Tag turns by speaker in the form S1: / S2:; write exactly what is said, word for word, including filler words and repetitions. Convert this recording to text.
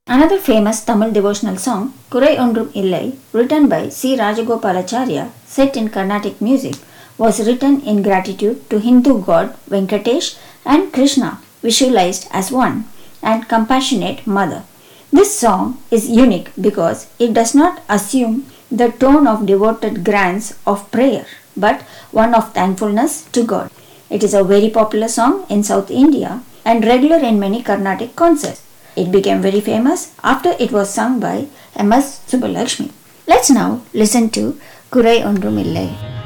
S1: Another famous Tamil devotional song, Kurai Ondrum Illai, written by C. Rajagopalacharya, set in Carnatic music, was written in gratitude to Hindu god Venkatesh and Krishna, visualized as one, and compassionate mother. This song is unique because it does not assume the tone of devoted grants of prayer, but one of thankfulness to God. It is a very popular song in South India and regular in many Carnatic concerts. It became very famous after it was sung by M S Subbulakshmi. Let's now listen to Kurai Ondrum Illai.